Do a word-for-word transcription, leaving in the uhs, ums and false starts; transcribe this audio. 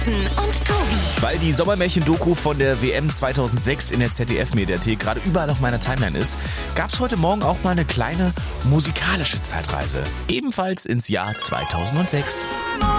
Und Tobi. Weil die Sommermärchen-Doku von der W M zweitausendsechs in der Z D F-Mediathek gerade überall auf meiner Timeline ist, gab's heute Morgen auch mal eine kleine musikalische Zeitreise. Ebenfalls ins Jahr zweitausendsechs.